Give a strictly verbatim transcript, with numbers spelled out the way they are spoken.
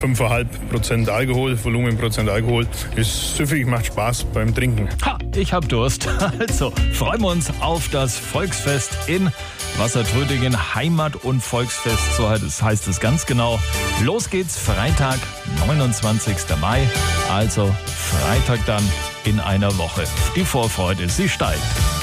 fünf Komma fünf Prozent Alkohol, Volumenprozent Alkohol. Ist süffig, macht Spaß beim Trinken. Ha, ich hab Durst. Also freuen wir uns auf das Volksfest in Wassertrötingen. Heimat- und Volksfest, so heißt es ganz genau. Los geht's, Freitag, neunundzwanzigster Mai. Also Freitag dann in einer Woche. Die Vorfreude, sie steigt.